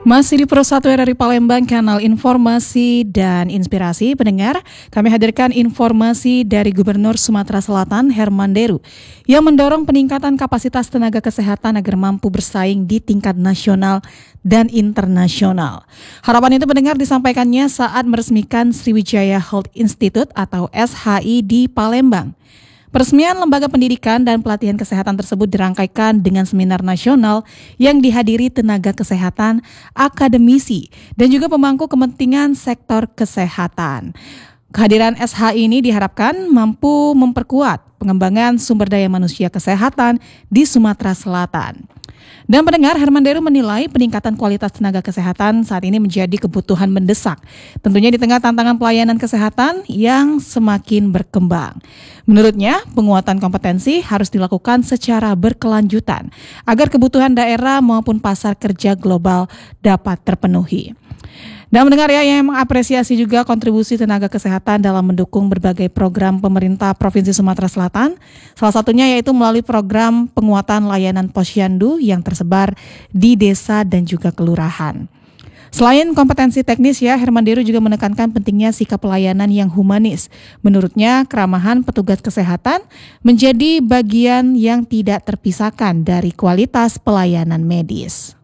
Masih di Pro 1 RRI Palembang, kanal informasi dan inspirasi. Pendengar, kami hadirkan informasi dari Gubernur Sumatera Selatan Herman Deru yang mendorong peningkatan kapasitas tenaga kesehatan agar mampu bersaing di tingkat nasional dan internasional. Harapan itu pendengar disampaikannya saat meresmikan Sriwijaya Health Institute atau SHI di Palembang. Peresmian lembaga pendidikan dan pelatihan kesehatan tersebut dirangkaikan dengan seminar nasional yang dihadiri tenaga kesehatan, akademisi, dan juga pemangku kepentingan sektor kesehatan. Kehadiran SHI ini diharapkan mampu memperkuat pengembangan sumber daya manusia kesehatan di Sumatera Selatan. Dan pendengar, Herman Deru menilai peningkatan kualitas tenaga kesehatan saat ini menjadi kebutuhan mendesak. Tentunya di tengah tantangan pelayanan kesehatan yang semakin berkembang. Menurutnya, penguatan kompetensi harus dilakukan secara berkelanjutan agar kebutuhan daerah maupun pasar kerja global dapat terpenuhi. Dan mendengar yang mengapresiasi juga kontribusi tenaga kesehatan dalam mendukung berbagai program pemerintah Provinsi Sumatera Selatan. Salah satunya yaitu melalui program penguatan layanan posyandu yang tersebar di desa dan juga kelurahan. Selain kompetensi teknis Herman Deru juga menekankan pentingnya sikap pelayanan yang humanis. Menurutnya, keramahan petugas kesehatan menjadi bagian yang tidak terpisahkan dari kualitas pelayanan medis.